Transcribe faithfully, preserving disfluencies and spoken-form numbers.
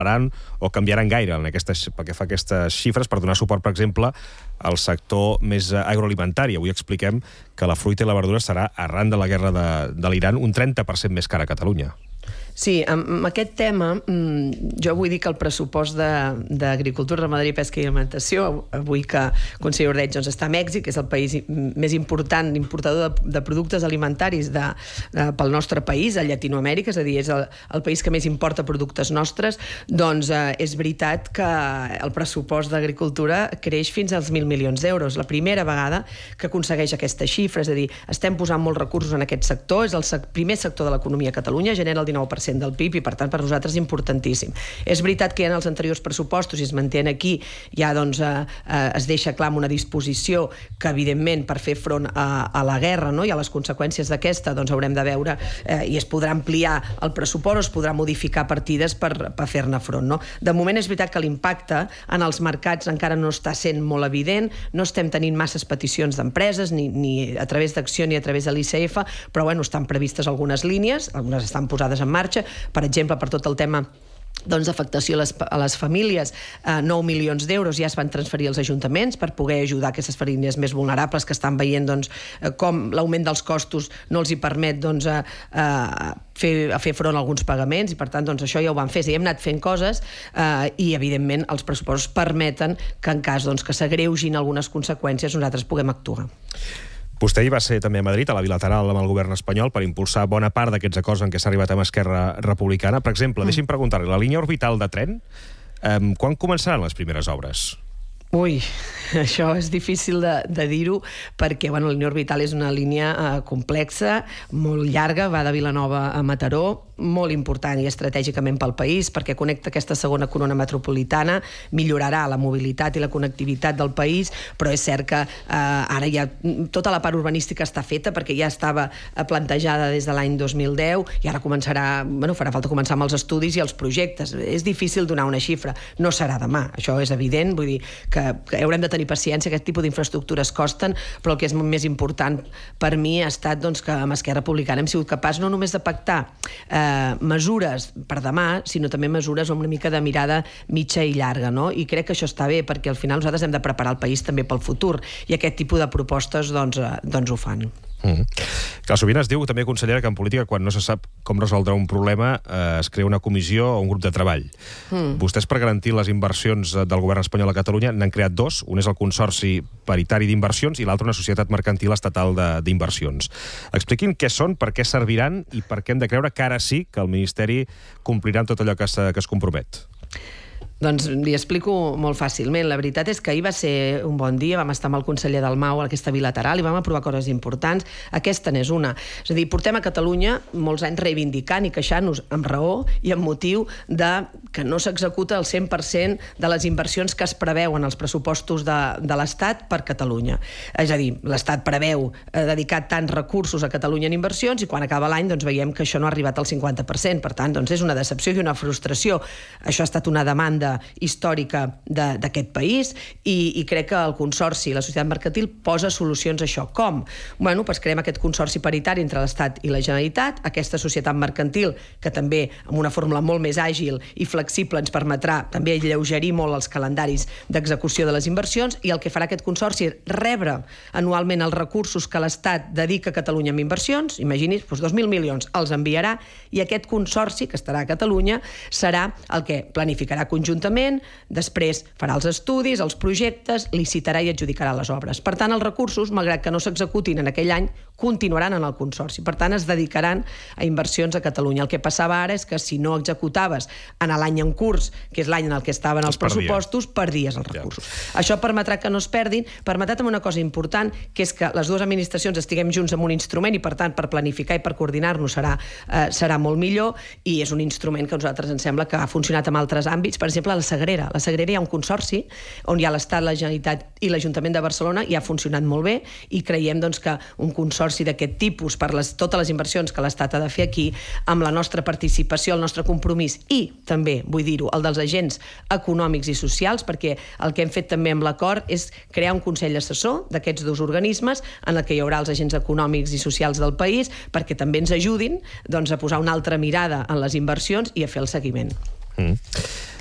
o canviaran gaire en aquestes, pel que fa a aquestes xifres per donar suport, per exemple, al sector més agroalimentari. Avui expliquem que la fruita i la verdura serà, arran de la guerra de, de l'Iran, un trenta per cent més cara a Catalunya. Sí, amb aquest tema jo vull dir que el pressupost d'Agricultura, Ramaderia, Pesca i Alimentació, avui que el conseller Ordeig doncs, està a Mèxic, que és el país més important importador de, de productes alimentaris de, de, pel nostre país, a Llatinoamèrica, és a dir, és el, el país que més importa productes nostres, doncs eh, és veritat que el pressupost d'Agricultura creix fins als mil milions d'euros. La primera vegada que aconsegueix aquesta xifra, és a dir, estem posant molts recursos en aquest sector, és el sec primer sector de l'economia a Catalunya, genera el dinou per cent del P I B i, per tant, per nosaltres és importantíssim. És veritat que en els anteriors pressupostos, i es manté aquí, ja doncs, eh, eh, es deixa clar una disposició que, evidentment, per fer front a, a la guerra, no?, i a les conseqüències d'aquesta, doncs haurem de veure eh, i es podrà ampliar el pressupost o es podrà modificar partides per, per fer-ne front, no? De moment és veritat que l'impacte en els mercats encara no està sent molt evident, no estem tenint masses peticions d'empreses, ni, ni a través d'Acció ni a través de l'I C F, però bueno, estan previstes algunes línies, algunes estan posades en marxa, per exemple, per tot el tema doncs d'afectació a les, a les famílies, eh, nou milions d'euros ja es van transferir als ajuntaments per poder ajudar aquestes famílies més vulnerables que estan veient doncs, eh, com l'augment dels costos no els hi permet doncs, a, a, fer, a fer front a alguns pagaments, i per tant doncs, això ja ho van fer. Sí, hem anat fent coses eh, i evidentment els pressupostos permeten que en cas doncs, que s'agreugin algunes conseqüències nosaltres puguem actuar. Vostè hi va ser també a Madrid, a la bilateral amb el govern espanyol, per impulsar bona part d'aquests acords en què s'ha arribat amb Esquerra Republicana. Per exemple, mm. deixi'm preguntar-li, la línia orbital de tren, eh, quan començaran les primeres obres? Ui, això és difícil de, de dir-ho perquè bueno, la línia orbital és una línia eh, complexa, molt llarga, va de Vilanova a Mataró, molt important i estratègicament pel país perquè connecta aquesta segona corona metropolitana, millorarà la mobilitat i la connectivitat del país, però és cert que eh, ara ja tota la part urbanística està feta perquè ja estava plantejada des de l'any dos mil deu i ara començarà, bueno, farà falta començar amb els estudis i els projectes. És difícil donar una xifra, no serà demà, això és evident, vull dir que, que haurem de tenir paciència, aquest tipus d'infraestructures costen, però el que és més important per mi ha estat doncs, que amb Esquerra Republicana hem sigut capaços no només de pactar eh, mesures per demà, sinó també mesures amb una mica de mirada mitja i llarga, no? I crec que això està bé, perquè al final nosaltres hem de preparar el país també pel futur, i aquest tipus de propostes doncs, doncs ho fan. Mm. Clar, sovint es diu també, consellera, que en política, quan no se sap com resoldre un problema, eh, es crea una comissió o un grup de treball. Mm. Vostès, per garantir les inversions del govern espanyol a Catalunya, n'han creat dos. Un és el Consorci Paritari d'Inversions i l'altre una societat mercantil estatal d'inversions. Expliquin què són, per què serviran i per què hem de creure que ara sí que el Ministeri complirà amb tot allò que es, que es compromet. Doncs li explico molt fàcilment. La veritat és que ahir va ser un bon dia, vam estar amb el conseller Dalmau a aquesta bilateral i vam aprovar coses importants. Aquesta n'és una. És a dir, portem a Catalunya molts anys reivindicant i queixant-nos amb raó i amb motiu de que no s'executa el cent per cent de les inversions que es preveuen als pressupostos de, de l'Estat per Catalunya. És a dir, l'Estat preveu eh, dedicar tants recursos a Catalunya en inversions i quan acaba l'any doncs, veiem que això no ha arribat al cinquanta per cent. Per tant, doncs, és una decepció i una frustració. Això ha estat una demanda històrica d'aquest país i, i crec que el Consorci i la societat mercantil posa solucions a això. Com? Bueno, doncs creem aquest consorci paritari entre l'Estat i la Generalitat, aquesta societat mercantil que també amb una fórmula molt més àgil i flexible ens permetrà també alleugerir molt els calendaris d'execució de les inversions, i el que farà aquest consorci és rebre anualment els recursos que l'Estat dedica a Catalunya en inversions, imagini's, doncs dos mil milions els enviarà, i aquest consorci que estarà a Catalunya serà el que planificarà conjuntament, després farà els estudis, els projectes, licitarà i adjudicarà les obres. Per tant, els recursos, malgrat que no s'executin en aquell any, continuaran en el Consorci. Per tant, es dedicaran a inversions a Catalunya. El que passava ara és que si no executaves en l'any en curs, que és l'any en el que estaven els pressupostos, perdies els recursos. Ja. Això permetrà que no es perdin, permetrà també una cosa important, que és que les dues administracions estiguem junts amb un instrument i, per tant, per planificar i per coordinar-nos serà, eh, serà molt millor, i és un instrument que a nosaltres ens sembla que ha funcionat en altres àmbits. Per exemple, a la Sagrera. A la Sagrera hi ha un consorci on hi ha l'Estat, la Generalitat i l'Ajuntament de Barcelona, i ha funcionat molt bé, i creiem doncs, que un consorci d'aquest tipus per les, totes les inversions que l'Estat ha de fer aquí, amb la nostra participació, el nostre compromís, i també, vull dir-ho, el dels agents econòmics i socials, perquè el que hem fet també amb l'acord és crear un consell assessor d'aquests dos organismes en el que hi haurà els agents econòmics i socials del país perquè també ens ajudin doncs, a posar una altra mirada en les inversions i a fer el seguiment. Mm.